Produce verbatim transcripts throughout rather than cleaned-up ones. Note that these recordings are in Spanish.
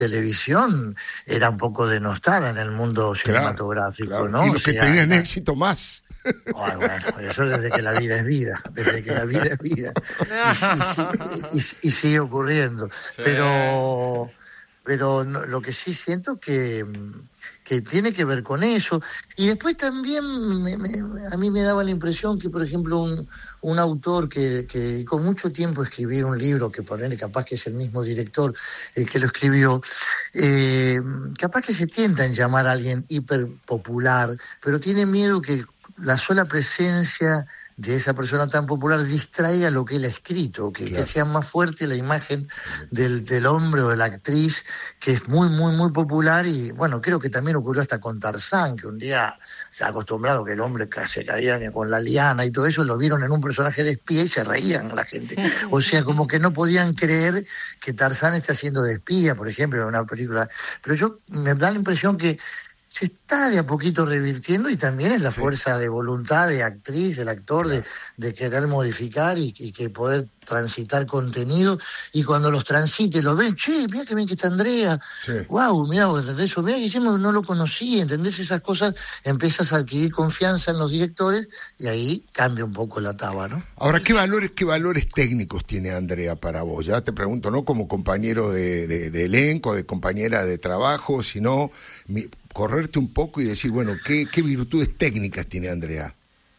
televisión era un poco denostada en el mundo cinematográfico, claro, ¿no? Y los o que sea, tenían la... éxito más. Oh, bueno, eso desde que la vida es vida, desde que la vida es vida. Y, y, y, y sigue ocurriendo. Sí. Pero, pero no, lo que sí siento que... que tiene que ver con eso. Y después también me, me, a mí me daba la impresión que, por ejemplo, un, un autor que, que con mucho tiempo escribió un libro, que ponerle capaz que es el mismo director el que lo escribió, eh, capaz que se tienta en llamar a alguien hiper popular, pero tiene miedo que la sola presencia de esa persona tan popular distraiga lo que él ha escrito, que, claro. que sea más fuerte la imagen del, del hombre o de la actriz, que es muy, muy, muy popular. Y bueno, creo que también ocurrió hasta con Tarzán, que un día se ha acostumbrado que el hombre se caía con la liana y todo eso, lo vieron en un personaje de espía y se reían la gente. O sea, como que no podían creer que Tarzán esté haciendo de espía, por ejemplo, en una película. Pero yo me da la impresión que se está de a poquito revirtiendo, y también es la sí. fuerza de voluntad de actriz, del actor, claro. de, de querer modificar y, y que poder transitar contenido, y cuando los transite lo ven, che, mira que bien que está Andrea, sí. wow, mira, ¿entendés? Mira que Guillermo no lo conocí, ¿entendés? Esas cosas, empiezas a adquirir confianza en los directores y ahí cambia un poco la taba, ¿no? Ahora, ¿qué valores, qué valores técnicos tiene Andrea para vos? Ya te pregunto, no como compañero de, de, de elenco, de compañera de trabajo, sino mi, correrte un poco y decir, bueno, ¿qué, qué virtudes técnicas tiene Andrea?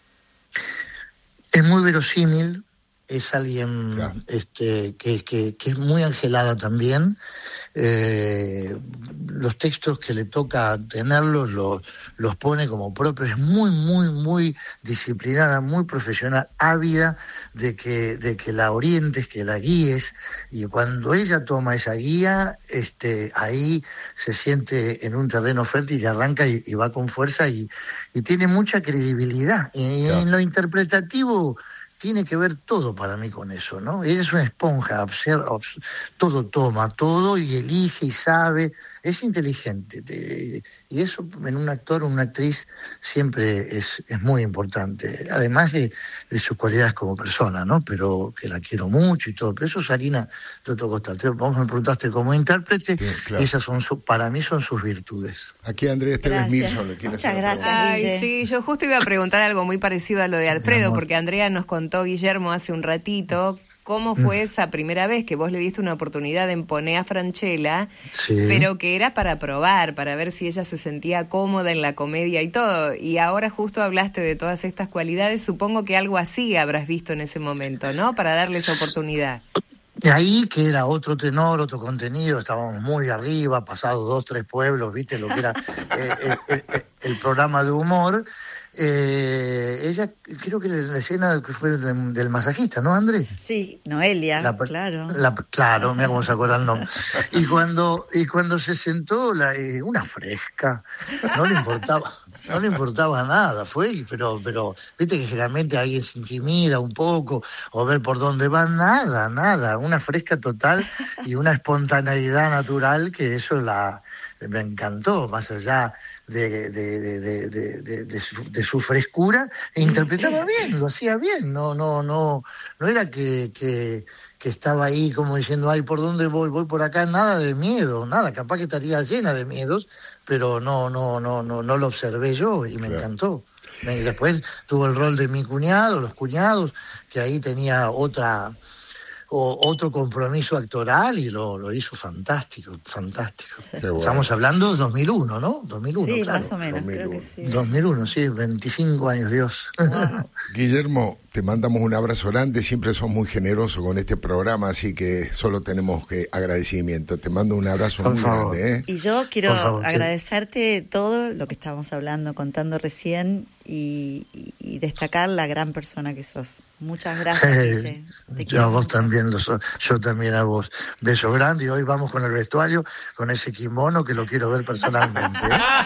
Es muy verosímil, es alguien claro. este, que, que, que es muy angelada también. Eh, los textos que le toca tenerlos los, los pone como propios. Es muy, muy, muy disciplinada, muy profesional, ávida de que, de que la orientes, que la guíes, y cuando ella toma esa guía, este, ahí se siente en un terreno fértil y arranca y, y va con fuerza y, y tiene mucha credibilidad. Y claro. en lo interpretativo tiene que ver todo para mí con eso, ¿no? Ella es una esponja, observa, obs, todo toma, todo y elige y sabe, es inteligente. Te, y eso en un actor o una actriz siempre es, es muy importante, además de, de sus cualidades como persona, ¿no? Pero que la quiero mucho y todo, pero eso es harina de otro costal. Vos me preguntaste como intérprete, sí, claro. esas son su, para mí son sus virtudes. Aquí Andrea Esteves Mirson le quiere Muchas gracias, Ay, sí, yo justo iba a preguntar algo muy parecido a lo de Alfredo, porque Andrea nos contó, Guillermo, hace un ratito, cómo fue esa primera vez que vos le diste una oportunidad en Poné a Francella, sí. pero que era para probar, para ver si ella se sentía cómoda en la comedia y todo. Y ahora justo hablaste de todas estas cualidades, supongo que algo así habrás visto en ese momento, ¿no? Para darle esa oportunidad. De ahí que era otro tenor, otro contenido, estábamos muy arriba, pasados dos, tres pueblos, viste lo que era eh, el, el, el programa de humor. Eh, ella, creo que la escena que fue del, del masajista, ¿no, André? Sí, Noelia, la, claro. La, claro, mira cómo se acuerda el nombre. Y cuando, y cuando se sentó, la, eh, una fresca, no le importaba, no le importaba nada, fue, pero, pero, viste que generalmente alguien se intimida un poco, o ver por dónde va, nada, nada, una fresca total y una espontaneidad natural que eso la, me encantó, más allá de, de, de, de, de, de, de, su, de su frescura, e interpretaba bien, lo hacía bien, no, no, no, no era que, que, que estaba ahí como diciendo, ay, ¿por dónde voy? Voy por acá, nada de miedo, nada, capaz que estaría llena de miedos, pero no, no, no, no, no lo observé yo y me claro. encantó. Y después tuvo el rol de mi cuñado, los cuñados, que ahí tenía otra... o otro compromiso actoral y lo, lo hizo fantástico, fantástico. Bueno. Estamos hablando de dos mil uno, ¿no? dos mil uno, sí, claro. más o menos, dos mil uno. Creo que sí. dos mil uno, sí, veinticinco años, Dios. Wow. Guillermo, te mandamos un abrazo grande, siempre sos muy generoso con este programa, así que solo tenemos que agradecimiento. Te mando un abrazo Por muy favor. grande, ¿eh? Y yo quiero favor, agradecerte sí. todo lo que estábamos hablando, contando recién, y, y, y destacar la gran persona que sos. Muchas gracias, Guille. Te yo a vos mucho. también, lo so, yo también a vos. Beso grande, y hoy vamos con el vestuario, con ese kimono que lo quiero ver personalmente,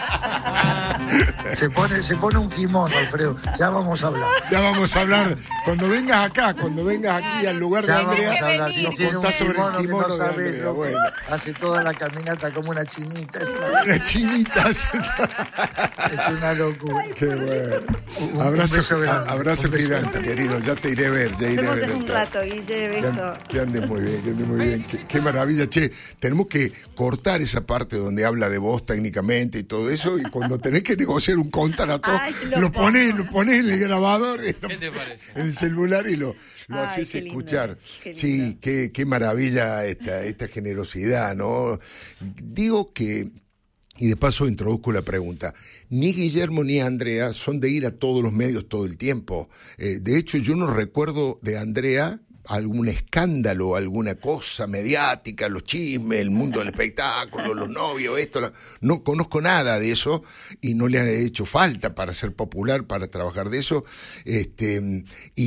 ¿eh? se pone, se pone un kimono, Alfredo, ya vamos a hablar. Ya vamos a hablar. Cuando vengas acá, cuando vengas aquí al lugar ya de Andrea, vamos a hablar. Si nos tiene contás sobre el kimono no de sabe, Andrea. ¿no? Bueno. Hace toda la caminata como una chinita. Una chinita. Es una locura. Qué bueno. Un, Abrazo abrazo, abrazo gigante, querido. Ya te iré a ver. Ya iré Nos a ver vemos en un rato, Guille, beso. Que, que andes muy bien, que andes muy bien. Qué, qué maravilla, che. Tenemos que cortar esa parte donde habla de vos técnicamente y todo eso, y cuando tenés que negociar un contrato, Ay, lo, lo pones, lo pones en el grabador, en, lo, ¿Qué te parece? En el celular y lo, lo Ay, haces qué escuchar. Qué sí, qué, qué maravilla esta, esta generosidad, ¿no? Digo que, y de paso introduzco la pregunta, ni Guillermo ni Andrea son de ir a todos los medios todo el tiempo. Eh, de hecho, yo no recuerdo de Andrea algún escándalo, alguna cosa mediática, los chismes, el mundo del espectáculo, los novios, esto, la... no conozco nada de eso y no le ha hecho falta para ser popular, para trabajar de eso. Este,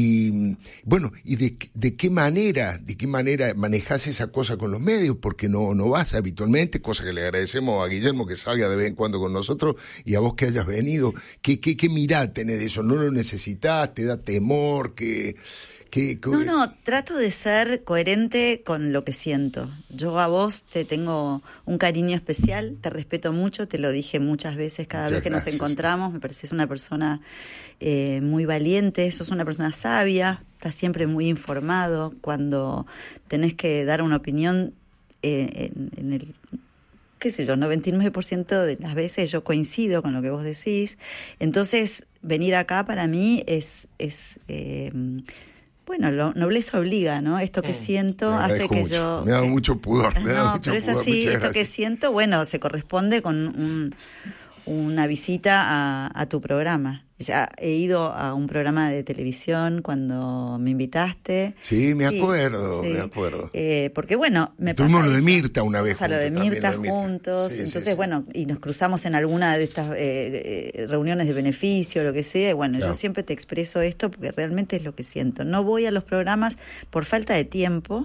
y bueno, y de, de qué manera, de qué manera manejás esa cosa con los medios, porque no, no vas habitualmente, cosa que le agradecemos a Guillermo que salga de vez en cuando con nosotros y a vos que hayas venido. ¿Qué, qué, qué mirada tenés de eso? ¿No lo necesitás? ¿Te da temor? que ¿Qué, qué... No, no, trato de ser coherente con lo que siento. Yo a vos te tengo un cariño especial, te respeto mucho, te lo dije muchas veces cada Muchas vez que gracias. Nos encontramos. Me pareces una persona eh, muy valiente, sos una persona sabia, estás siempre muy informado. Cuando tenés que dar una opinión eh, en, en el... qué sé yo, noventa y nueve por ciento de las veces yo coincido con lo que vos decís. Entonces, venir acá para mí es... es eh, bueno, lo, nobleza obliga, ¿no? Esto que mm, siento hace que mucho. yo... Me ha dado mucho pudor. Me no, da mucho pero es pudor, así, esto gracias. que siento, bueno, se corresponde con un, una visita a, a tu programa. Ya he ido a un programa de televisión cuando me invitaste. Sí, me acuerdo, sí, me acuerdo. Eh, porque bueno, me pasó. Tuvimos lo de Mirta una vez. O sea, lo de Mirta lo de Mirta. juntos. Sí, entonces, sí, sí. bueno, y nos cruzamos en alguna de estas eh, eh, reuniones de beneficio, lo que sea. Y bueno, claro. Yo siempre te expreso esto porque realmente es lo que siento. No voy a los programas por falta de tiempo,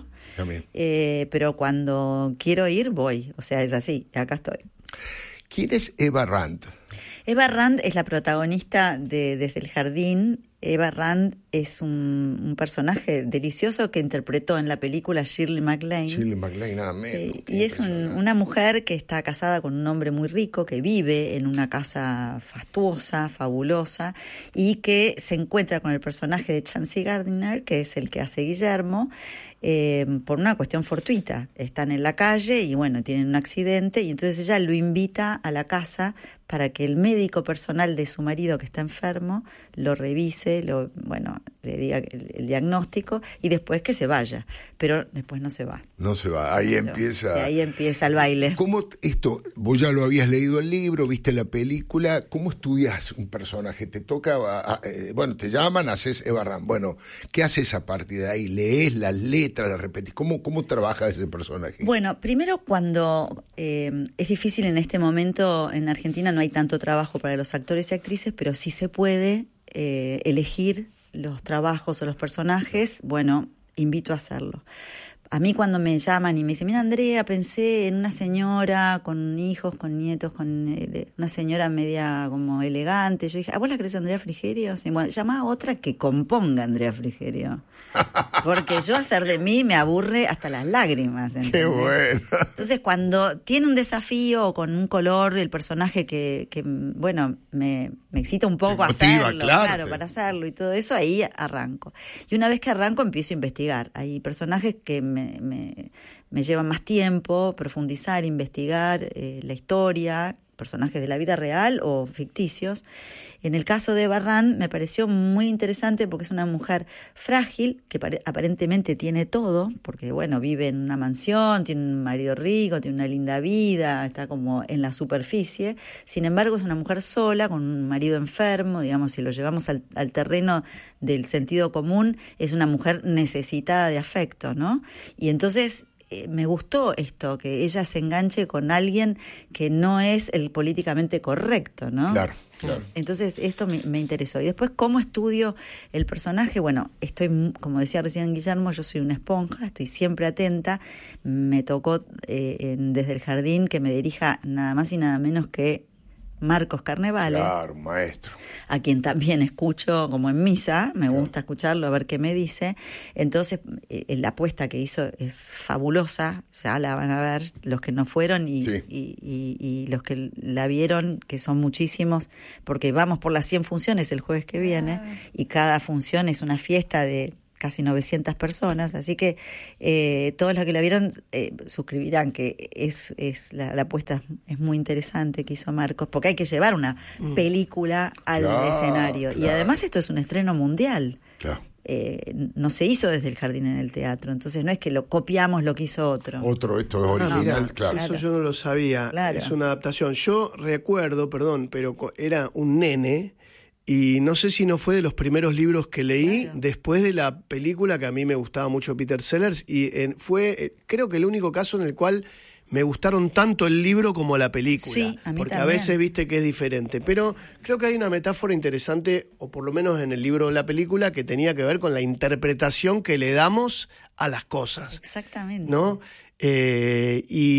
eh, pero cuando quiero ir, voy. O sea, es así, acá estoy. ¿Quién es Eva Rand? Eva Rand es la protagonista de Desde el Jardín. Eva Rand es un, un personaje delicioso que interpretó en la película Shirley MacLaine. Shirley MacLaine, nada menos. Sí, y es un, una mujer que está casada con un hombre muy rico, que vive en una casa fastuosa, fabulosa, y que se encuentra con el personaje de Chauncey Gardiner, que es el que hace Guillermo, eh, por una cuestión fortuita. Están en la calle y bueno, tienen un accidente, y entonces ella lo invita a la casa para que el médico personal de su marido que está enfermo lo revise, lo, bueno, le diga el, el diagnóstico y después que se vaya, pero después no se va. No se va, ahí no empieza. Va. Ahí empieza el baile. ¿Cómo esto? Vos ya lo habías leído el libro, viste la película, ¿cómo estudias un personaje? Te toca, a, eh, bueno, te llaman, haces Eva Rand. Bueno, ¿qué haces a partir de ahí? ¿Lees las letras, las repetís? ¿Cómo, cómo trabaja ese personaje? Bueno, primero cuando eh, es difícil en este momento en Argentina, no hay tanto trabajo para los actores y actrices, pero sí se puede eh, elegir los trabajos o los personajes. Bueno, invito a hacerlo. A mí cuando me llaman y me dicen, mira Andrea, pensé en una señora con hijos, con nietos, con eh, una señora media como elegante. Yo dije, ¿a vos la crees Andrea Frigerio? Sí, bueno, llama a otra que componga Andrea Frigerio. Porque yo hacer de mí me aburre hasta las lágrimas. ¿Entendés? ¡Qué bueno! Entonces cuando tiene un desafío o con un color el personaje que, que bueno, me, me excita un poco motiva, hacerlo, claro, claro, para hacerlo y todo eso, ahí arranco. Y una vez que arranco empiezo a investigar. Hay personajes que me Me, me, me lleva más tiempo profundizar, investigar eh, la historia, personajes de la vida real o ficticios. En el caso de Eva Rand me pareció muy interesante porque es una mujer frágil, que pare- aparentemente tiene todo, porque bueno, vive en una mansión, tiene un marido rico, tiene una linda vida, está como en la superficie. Sin embargo, es una mujer sola, con un marido enfermo, digamos, si lo llevamos al, al terreno del sentido común, es una mujer necesitada de afecto, ¿no? Y entonces eh, me gustó esto, que ella se enganche con alguien que no es el políticamente correcto, ¿no? Claro. Claro. Entonces esto me, me interesó. Y después, ¿cómo estudio el personaje? Bueno, estoy, como decía recién Guillermo, yo soy una esponja, estoy siempre atenta. Me tocó eh, en, desde el jardín que me dirija nada más y nada menos que Marcos Carnevale. Claro, maestro. A quien también escucho como en misa, me claro. gusta escucharlo, a ver qué me dice. Entonces, eh, la apuesta que hizo es fabulosa, ya la van a ver los que no fueron y, sí. y, y, y los que la vieron, que son muchísimos, porque vamos por las cien funciones el jueves que viene, ah. y cada función es una fiesta de casi novecientas personas, así que eh, todos los que la vieron eh, suscribirán que es, es la, la apuesta es muy interesante que hizo Marcos, porque hay que llevar una mm. película al claro, escenario, claro. y además esto es un estreno mundial. Claro. Eh, no se hizo desde el Jardín en el Teatro, entonces no es que lo copiamos lo que hizo otro. Otro, esto es original, no, no, claro. Eso yo no lo sabía, claro. Es una adaptación. Yo recuerdo, perdón, pero era un nene. Y no sé si no fue de los primeros libros que leí claro. después de la película, que a mí me gustaba mucho Peter Sellers, y eh, fue eh, creo que el único caso en el cual me gustaron tanto el libro como la película. Sí, a mí porque también. A veces viste que es diferente. Pero creo que hay una metáfora interesante, o por lo menos en el libro o la película, que tenía que ver con la interpretación que le damos a las cosas. Exactamente. ¿No? Eh,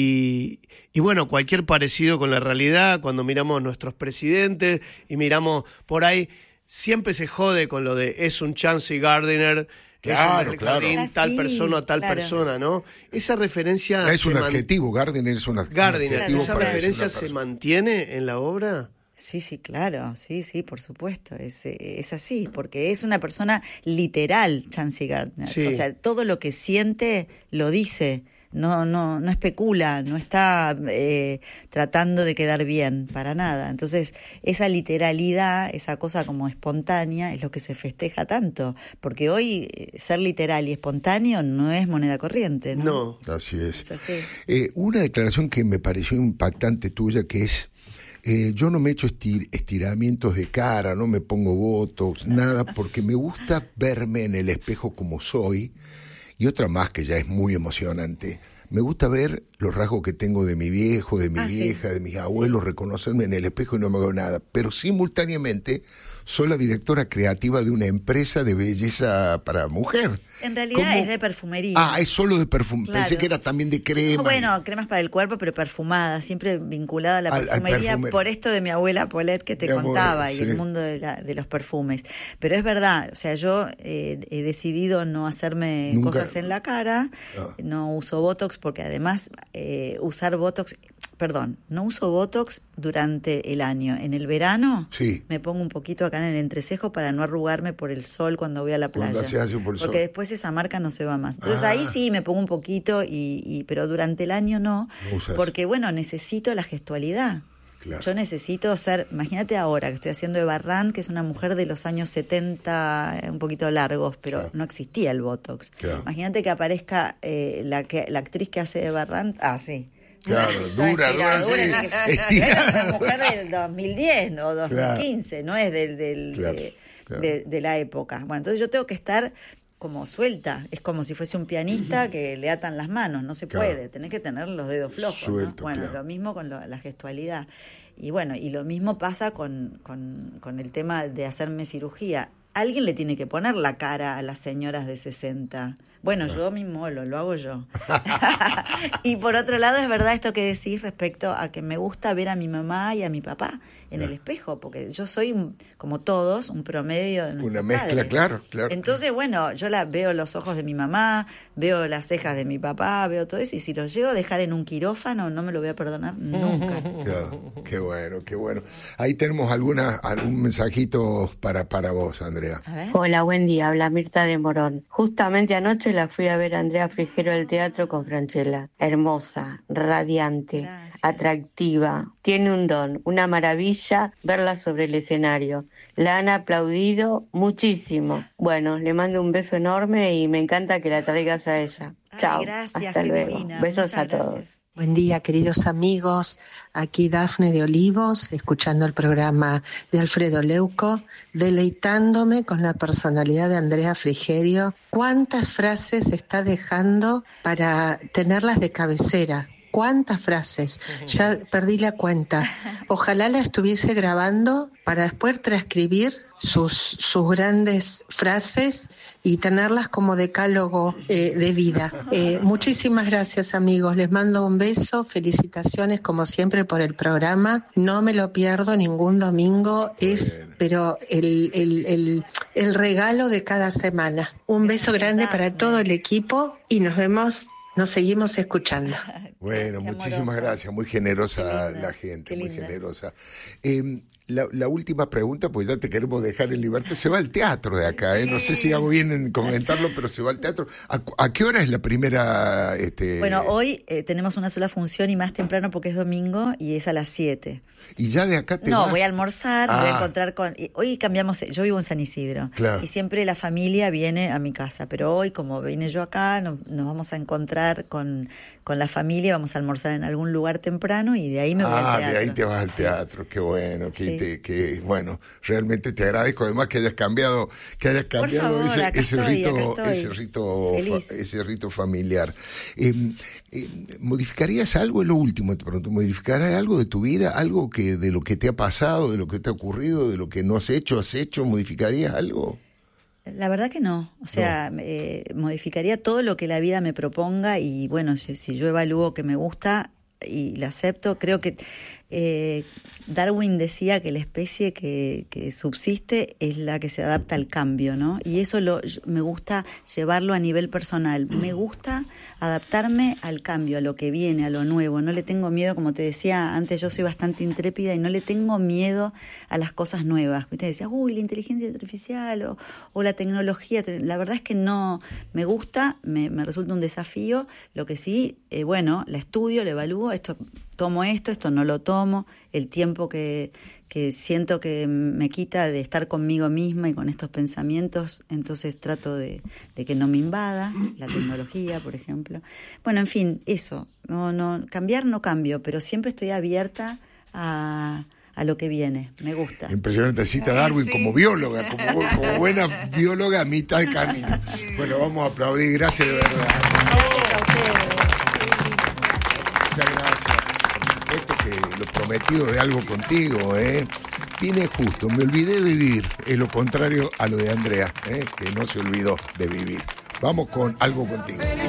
y, y bueno, cualquier parecido con la realidad, cuando miramos nuestros presidentes y miramos por ahí, siempre se jode con lo de es un Chauncey Gardiner, claro, es un claro. jardín, tal sí, persona, tal claro. persona, ¿no? Esa referencia... Es un man... adjetivo, Gardiner es un adjetivo. Gardiner, adjetivo ¿esa para referencia se mantiene en la obra? Sí, sí, claro, sí, sí, por supuesto, es, es así, porque es una persona literal, Chauncey Gardiner, sí. O sea, todo lo que siente lo dice. No, no, no especula, no está eh, tratando de quedar bien, para nada. Entonces, esa literalidad, esa cosa como espontánea, es lo que se festeja tanto. Porque hoy ser literal y espontáneo no es moneda corriente, ¿no? No, así es. es así. Eh, una declaración que me pareció impactante tuya, que es, eh, yo no me echo estir, estiramientos de cara, no me pongo botox, nada, porque me gusta verme en el espejo como soy. Y otra más que ya es muy emocionante, me gusta ver los rasgos que tengo de mi viejo, de mi ah, vieja, sí. de mis abuelos, sí. reconocerme en el espejo y no me hago nada. Pero simultáneamente soy la directora creativa de una empresa de belleza para mujer. En realidad ¿Cómo? Es de perfumería. Ah, es solo de perfume. Claro. Pensé que era también de crema. No, bueno, cremas para el cuerpo, pero perfumada, siempre vinculada a la al, perfumería al por esto de mi abuela Paulette que te de contaba amor, y sí. el mundo de, la, de los perfumes. Pero es verdad, o sea, yo eh, he decidido no hacerme Nunca. cosas en la cara, no, no uso Botox porque además eh, usar Botox... Perdón, no uso Botox durante el año. En el verano sí. me pongo un poquito acá en el entrecejo para no arrugarme por el sol cuando voy a la playa. Se hace por el porque sol. después esa marca no se va más. Entonces ah. ahí sí me pongo un poquito, y, y pero durante el año no. no porque bueno, necesito la gestualidad. Claro. Yo necesito ser, imagínate ahora que estoy haciendo Eva Rand, que es una mujer de los años setenta, un poquito largos, pero claro. no existía el Botox. Claro. Imagínate que aparezca eh, la, que, la actriz que hace Eva Rand, ah, sí. Claro, dura, dura, sí. Es una mujer del dos mil diez, no dos mil quince, claro. no es del, del, claro, de, claro. De, de la época. Bueno, entonces yo tengo que estar como suelta, es como si fuese un pianista que le atan las manos, no se claro. puede, tenés que tener los dedos flojos, Suelto, ¿no? Bueno, claro. lo mismo con lo, la gestualidad. Y bueno, y lo mismo pasa con, con, con el tema de hacerme cirugía. Alguien le tiene que poner la cara a las señoras de sesenta. Bueno, yo mismo lo, lo hago yo. Y por otro lado, es verdad esto que decís respecto a que me gusta ver a mi mamá y a mi papá en el espejo, porque yo soy, un, como todos, un promedio de nuestros Una mezcla, padres. claro, claro. Entonces, bueno, yo la veo los ojos de mi mamá, veo las cejas de mi papá, veo todo eso, y si lo llego a dejar en un quirófano, no me lo voy a perdonar nunca. Claro, qué bueno, qué bueno. Ahí tenemos alguna, algún mensajito para, para vos, Andrea. A ver. Hola, buen día, habla Mirta de Morón. Justamente anoche la fui a ver a Andrea Frigerio del teatro con Francella. Hermosa, radiante, Gracias. atractiva, tiene un don, una maravilla verla sobre el escenario. La han aplaudido muchísimo. Bueno, le mando un beso enorme y me encanta que la traigas a ella. Ay, Chao, gracias, hasta qué luego. divina. Besos Muchas a todos. Gracias. Buen día, queridos amigos. Aquí Dafne de Olivos, escuchando el programa de Alfredo Leuco, deleitándome con la personalidad de Andrea Frigerio. ¿Cuántas frases está dejando para tenerlas de cabecera? ¿Cuántas frases? Ya perdí la cuenta. Ojalá la estuviese grabando para después transcribir sus, sus grandes frases y tenerlas como decálogo eh, de vida. Eh, muchísimas gracias, amigos. Les mando un beso, felicitaciones como siempre por el programa. No me lo pierdo ningún domingo. Es, pero el, el, el, el regalo de cada semana. Un beso grande para todo el equipo y nos vemos. Nos seguimos escuchando. Bueno, qué muchísimas amorosa. Gracias. Muy generosa la gente, muy generosa. Eh, la, la última pregunta, pues ya te queremos dejar en libertad. Se va al teatro de acá, ¿eh? No sé si hago bien en comentarlo, pero se va al teatro. ¿A, a qué hora es la primera? Este... Bueno, hoy eh, tenemos una sola función y más temprano porque es domingo y es a las siete. ¿Y ya de acá te No, vas? voy a almorzar, ah. me voy a encontrar con... Hoy cambiamos, yo vivo en San Isidro. Claro. Y siempre la familia viene a mi casa, pero hoy como vine yo acá, nos, nos vamos a encontrar con, con la familia, vamos a almorzar en algún lugar temprano y de ahí me voy ah, al teatro. de ahí te vas al sí. teatro, qué bueno, que, sí. te, que bueno, realmente te agradezco además que hayas cambiado, que hayas cambiado Por favor, ese, acá ese estoy, rito, acá estoy. ese rito, Feliz. ese rito familiar. Eh, eh, ¿Modificarías algo? Es lo último, te pregunto, ¿modificarías algo de tu vida, algo que de lo que te ha pasado, de lo que te ha ocurrido, de lo que no has hecho, has hecho, modificarías algo? La verdad que no, o sea, no. Eh, modificaría todo lo que la vida me proponga y bueno, si, si yo evalúo que me gusta y la acepto, creo que eh, Darwin decía que la especie que, que subsiste es la que se adapta al cambio, ¿no? Y eso lo, me gusta llevarlo a nivel personal, me gusta adaptarme al cambio, a lo que viene, a lo nuevo, no le tengo miedo, como te decía antes, yo soy bastante intrépida y no le tengo miedo a las cosas nuevas. Te decía, uy, la inteligencia artificial o, o la tecnología, la verdad es que no, me gusta, me, me resulta un desafío, lo que sí, eh, bueno, la estudio, la evalúo, esto... tomo esto, esto no lo tomo, el tiempo que, que siento que me quita de estar conmigo misma y con estos pensamientos, entonces trato de, de que no me invada la tecnología, por ejemplo. Bueno, en fin, eso, no, no, cambiar no cambio, pero siempre estoy abierta a, a lo que viene, me gusta. Impresionante, cita Darwin sí. como bióloga, como, como buena bióloga a mitad de camino. Sí. Bueno, vamos a aplaudir, gracias de verdad. Gracias a ustedes. Muchas gracias. Esto que lo prometido de algo contigo, ¿eh? Vine justo, me olvidé de vivir, es lo contrario a lo de Andrea, ¿eh? Que no se olvidó de vivir. Vamos con algo contigo.